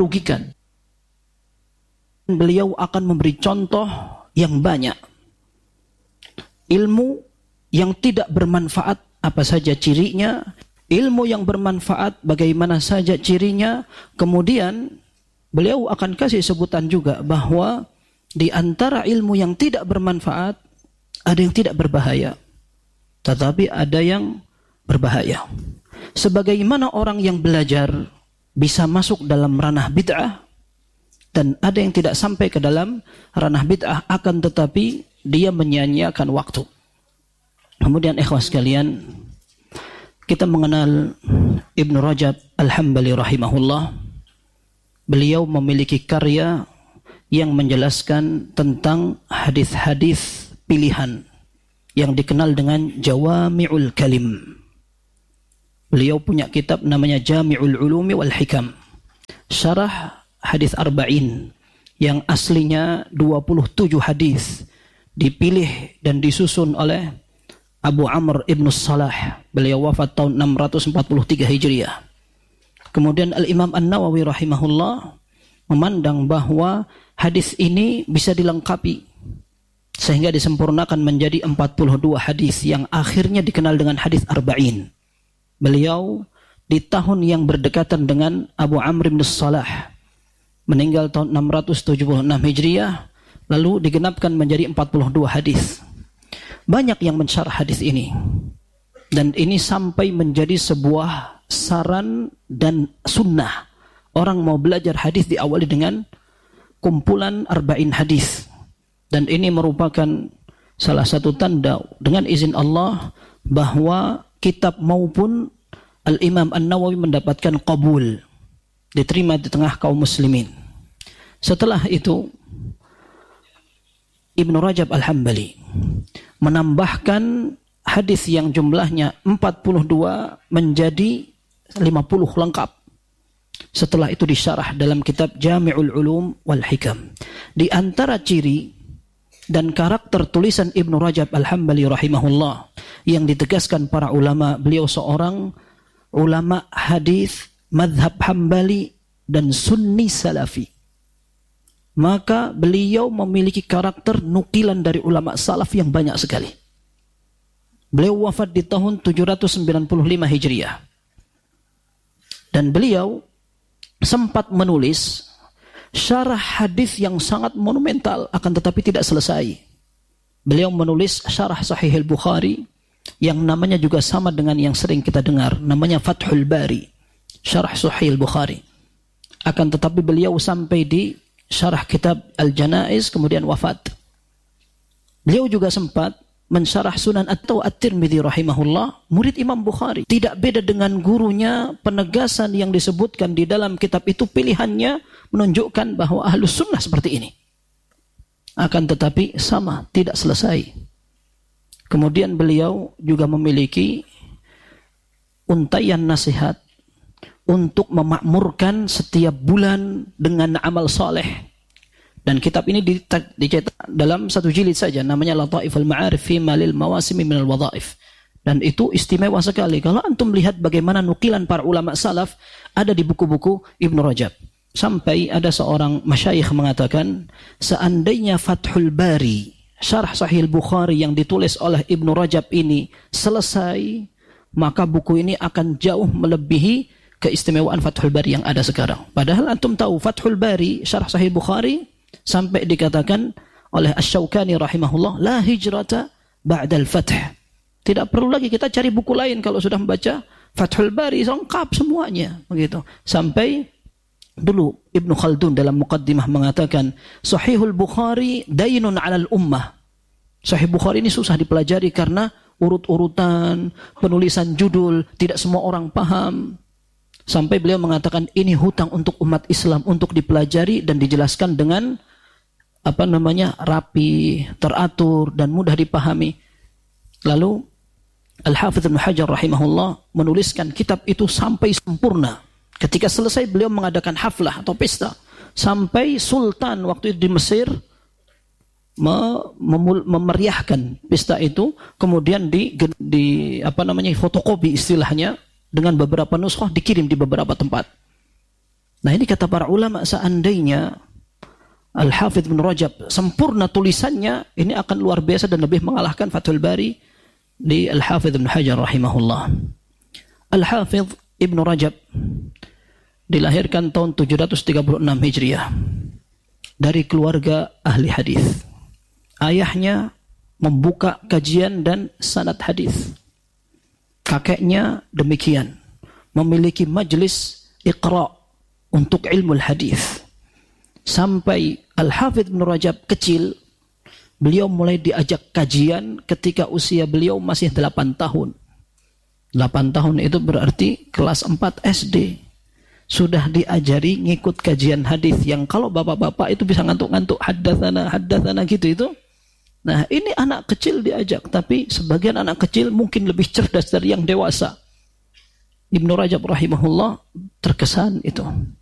merugikan. Beliau akan memberi contoh yang banyak. Ilmu yang tidak bermanfaat apa saja cirinya, ilmu yang bermanfaat bagaimana saja cirinya. Kemudian beliau akan kasih sebutan juga bahwa di antara ilmu yang tidak bermanfaat ada yang tidak berbahaya, tetapi ada yang berbahaya. Sebagaimana orang yang belajar bisa masuk dalam ranah bid'ah, dan ada yang tidak sampai ke dalam ranah bid'ah, akan tetapi dia menyia-nyiakan waktu. Kemudian ikhwas sekalian, kita mengenal Ibnu Rajab Al-Hambali rahimahullah. Beliau memiliki karya yang menjelaskan tentang hadis-hadis pilihan yang dikenal dengan Jawami'ul Kalim. Beliau punya kitab namanya Jami'ul Ulumi wal Hikam, syarah hadis arba'in yang aslinya 27 hadis, dipilih dan disusun oleh Abu Amr ibn Salah. Beliau wafat tahun 643 Hijriah. Kemudian Al-Imam An-Nawawi rahimahullah memandang bahwa hadis ini bisa dilengkapi sehingga disempurnakan menjadi 42 hadis yang akhirnya dikenal dengan hadis arba'in. Beliau di tahun yang berdekatan dengan Abu Amr ibn Salah, meninggal tahun 676 Hijriah, lalu digenapkan menjadi 42 hadis. Banyak yang mensyarah hadis ini, dan ini sampai menjadi sebuah saran dan sunnah. Orang mau belajar hadis diawali dengan kumpulan arba'in hadis, dan ini merupakan salah satu tanda dengan izin Allah bahwa kitab maupun Al-Imam An-Nawawi mendapatkan qabul, diterima di tengah kaum muslimin. Setelah itu Ibnu Rajab Al-Hambali menambahkan hadis yang jumlahnya 42 menjadi 50 lengkap. Setelah itu disyarah dalam kitab Jami'ul Ulum wal Hikam. Di antara ciri dan karakter tulisan Ibnu Rajab Al-Hambali rahimahullah yang ditegaskan para ulama, beliau seorang ulama hadis mazhab Hambali dan Sunni Salafi. Maka beliau memiliki karakter nukilan dari ulama salaf yang banyak sekali. Beliau wafat di tahun 795 Hijriah. Dan beliau sempat menulis syarah hadis yang sangat monumental, akan tetapi tidak selesai. Beliau menulis syarah Sahih Al-Bukhari yang namanya juga sama dengan yang sering kita dengar, namanya Fathul Bari, syarah Sahih Al-Bukhari. Akan tetapi beliau sampai di syarah kitab Al-Janaiz kemudian wafat. Beliau juga sempat mensyarah Sunan atau At-Tirmidzi rahimahullah, murid Imam Bukhari. Tidak beda dengan gurunya, penegasan yang disebutkan di dalam kitab itu pilihannya menunjukkan bahwa Ahlus Sunnah seperti ini. Akan tetapi sama, tidak selesai. Kemudian beliau juga memiliki untaian nasihat untuk memakmurkan setiap bulan dengan amal saleh. Dan kitab ini dicetak dalam satu jilid saja, namanya Lataiful Ma'arif fi Malil Mawasimi minal Wadhaif. Dan itu istimewa sekali. Kalau antum lihat bagaimana nukilan para ulama salaf ada di buku-buku Ibnu Rajab. Sampai ada seorang masyayikh mengatakan, seandainya Fathul Bari, syarah Sahih Bukhari yang ditulis oleh Ibnu Rajab ini selesai, maka buku ini akan jauh melebihi keistimewaan Fathul Bari yang ada sekarang. Padahal antum tahu Fathul Bari, syarah Sahih Bukhari, sampai dikatakan oleh Asy-Syaukani rahimahullah, la hijrata ba'dal fath. Tidak perlu lagi kita cari buku lain kalau sudah membaca Fathul Bari, lengkap semuanya, begitu. Sampai dulu Ibnu Khaldun dalam muqaddimah mengatakan, Sahihul Bukhari dainun 'alal ummah. Sahih Bukhari ini susah dipelajari karena urut-urutan, penulisan judul, tidak semua orang paham. Sampai beliau mengatakan ini hutang untuk umat Islam untuk dipelajari dan dijelaskan dengan rapi, teratur dan mudah dipahami. Lalu Al-Hafidz Ibnu Hajar rahimahullah menuliskan kitab itu sampai sempurna. Ketika selesai beliau mengadakan haflah atau pesta, sampai sultan waktu itu di Mesir memeriahkan pesta itu, kemudian fotokopi istilahnya dengan beberapa nuskhah dikirim di beberapa tempat. Nah ini kata para ulama, seandainya Al-Hafidh Ibn Rajab sempurna tulisannya, ini akan luar biasa dan lebih mengalahkan Fathul Bari di Al-Hafidh Ibn Hajar rahimahullah. Al-Hafidh Ibn Rajab dilahirkan tahun 736 Hijriah dari keluarga ahli hadis. Ayahnya membuka kajian dan sanad hadis. Kakeknya demikian, memiliki majlis iqra untuk ilmu hadis. Sampai Al-Hafidh Ibn Rajab kecil, beliau mulai diajak kajian ketika usia beliau masih 8 tahun. 8 tahun itu berarti kelas 4 SD. Sudah diajari ngikut kajian hadis yang kalau bapak-bapak itu bisa ngantuk-ngantuk haddatsana gitu itu. Nah, ini anak kecil diajak, tapi sebagian anak kecil mungkin lebih cerdas dari yang dewasa. Ibnu Rajab rahimahullah terkesan itu.